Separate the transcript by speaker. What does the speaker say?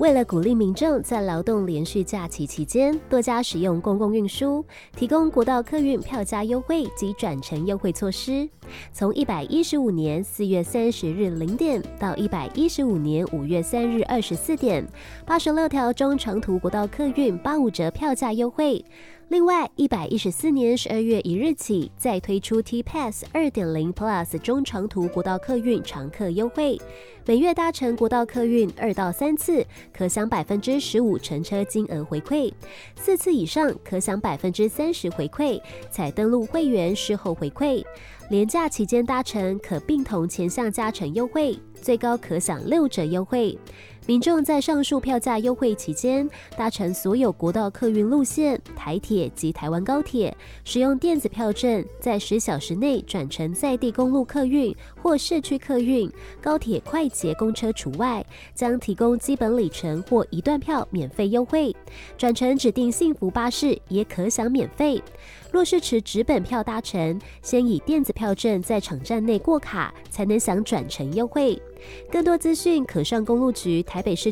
Speaker 1: 为了鼓励民众在劳动连续假期期间多加使用公共运输，提供国道客运票价优惠及转乘优惠措施。从115年4月30日0点到115年5月3日24点，86条中长途国道客运85折票价优惠。另外，114年12月1日起，再推出 T-Pass 2.0 Plus 中长途国道客运常客优惠，每月搭乘国道客运2到3次，可享15%乘车金额回馈；4次以上可享30%回馈，采登录会员事后回馈。连假期间搭乘可并同前项加成优惠，最高可享6折优惠。民众在上述票价优惠期间，搭乘所有国道客运路线、台铁及台湾高铁，使用电子票证，在10小时内转乘在地公路客运或市区客运、高铁快捷公车除外，将提供基本里程或一段票免费优惠。转乘指定幸福巴士也可享免费。若是持纸本票搭乘，先以电子票证在场站内过卡，才能享转乘优惠。更多资讯可上公路局台北市